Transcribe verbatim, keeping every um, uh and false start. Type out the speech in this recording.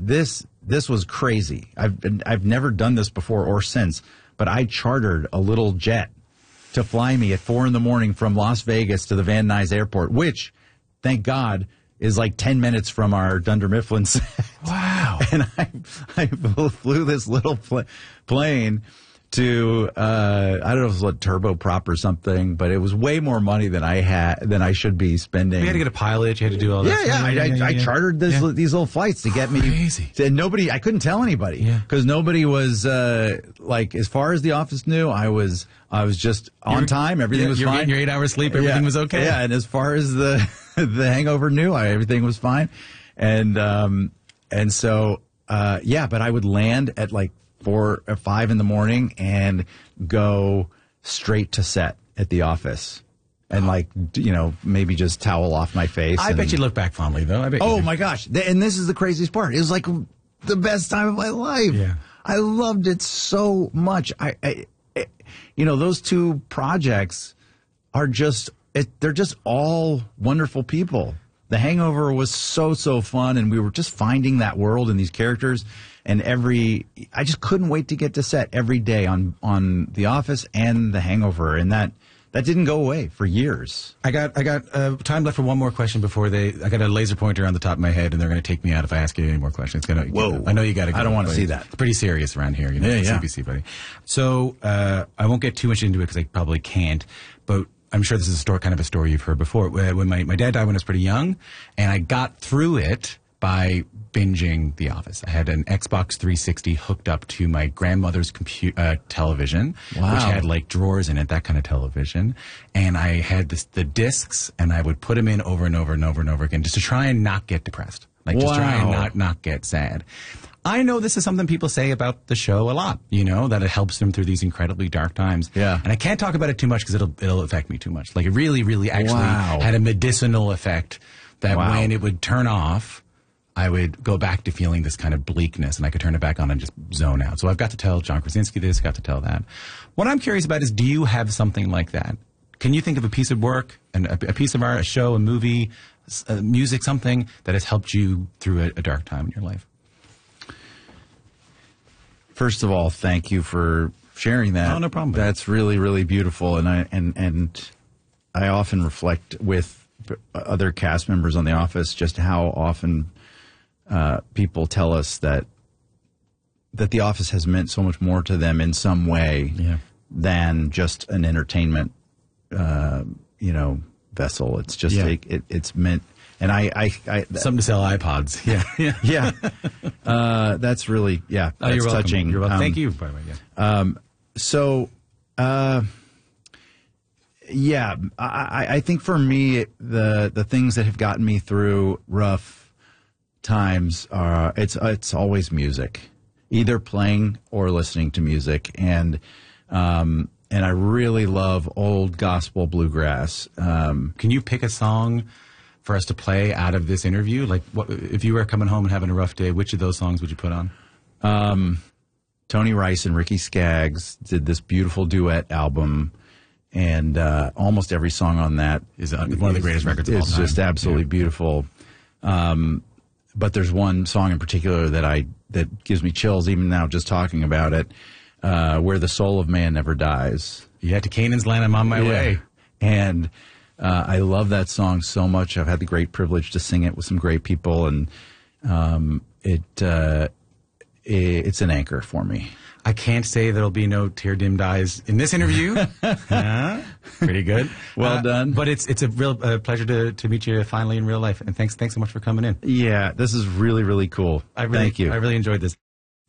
this this was crazy. I've been, I've never done this before or since, but I chartered a little jet to fly me at four in the morning from Las Vegas to the Van Nuys Airport, which, thank God, is like ten minutes from our Dunder Mifflin set. Wow. And I, I flew this little pl- plane to, uh, I don't know if it was like turboprop or something, but it was way more money than I had, than I should be spending. You had to get a pilot, you had to do all that yeah, stuff. yeah, I, I, yeah, I yeah. chartered this, Yeah. these little flights to get me. Crazy. To, and nobody, I couldn't tell anybody. Yeah. Because nobody was, uh, like, as far as the office knew, I was, I was just on You're- time. Everything yeah, was you're fine. getting your eight hours sleep, everything Yeah. was okay. Yeah, and as far as the, the hangover knew, I, everything was fine. And, um, and so, uh, yeah, but I would land at like four or five in the morning and go straight to set at the office. And like, you know, maybe just towel off my face. I and, bet you look back fondly, though. I bet Oh you do. my gosh. Th- And this is the craziest part. It was like the best time of my life. Yeah. I loved it so much. I, I, I you know, those two projects are just, it, they're just all wonderful people. The Hangover was so, so fun, and we were just finding that world and these characters. And every, I just couldn't wait to get to set every day on, on The Office and The Hangover. And that, that didn't go away for years. I got I got uh, time left for one more question before they. I got a laser pointer on the top of my head, and they're going to take me out if I ask you any more questions. It's gonna, Whoa. I know you got to go. I don't wanna but see that. It's pretty serious around here, you know, Yeah, the yeah. C B C, buddy. So uh, I won't get too much into it because I probably can't, but I'm sure this is a story, kind of a story you've heard before. When my, my dad died when I was pretty young, and I got through it by binging The Office. I had an Xbox three sixty hooked up to my grandmother's compu- uh, television, Wow. which had like drawers in it, that kind of television. And I had this, the discs, and I would put them in over and over and over and over again just to try and not get depressed. Like just try and Wow. not, not get sad. I know this is something people say about the show a lot, you know, that it helps them through these incredibly dark times. Yeah. And I can't talk about it too much because it'll, it'll affect me too much. Like it really, really actually Wow. had a medicinal effect that Wow. when it would turn off, I would go back to feeling this kind of bleakness, and I could turn it back on and just zone out. So I've got to tell John Krasinski this, got to tell that. What I'm curious about is, do you have something like that? Can you think of a piece of work, and a, a piece of art, a show, a movie, s- uh, music, something that has helped you through a, a dark time in your life? First of all, thank you for sharing that. Oh, no problem. That's really, really beautiful, and I and and I often reflect with other cast members on The Office just how often uh, people tell us that that The Office has meant so much more to them in some way Yeah. than just an entertainment, uh, you know, vessel. It's just Yeah. like, it, it's meant, and I, I, I Something to sell iPods. Yeah. Yeah. yeah, uh, that's really yeah, Oh, that's you're welcome. touching. You're welcome. Um, Thank you, by the way. Yeah. So, uh, yeah, I, I- I think for me, the the things that have gotten me through rough times are it's it's always music, either playing or listening to music, and um, and I really love old gospel bluegrass. Um, Can you pick a song for us to play out of this interview? Like, what, if you were coming home and having a rough day, which of those songs would you put on? Tony Rice and Ricky Skaggs did this beautiful duet album, and uh, almost every song on that Is uh, one of the greatest records of all It's time. just absolutely Yeah. beautiful. Um, but there's one song in particular that I that gives me chills even now just talking about it, uh, where the soul of man never dies. Yeah, to Canaan's land, I'm on my Yeah. way. And uh, I love that song so much. I've had the great privilege to sing it with some great people, and um, it, uh, it it's an anchor for me. I can't say there'll be no tear dimmed eyes in this interview. Uh, pretty good. Well Uh, done. But it's it's a real uh, pleasure to, to meet you finally in real life. And thanks thanks so much for coming in. Yeah, this is really, really cool. I really, Thank you. I really enjoyed this.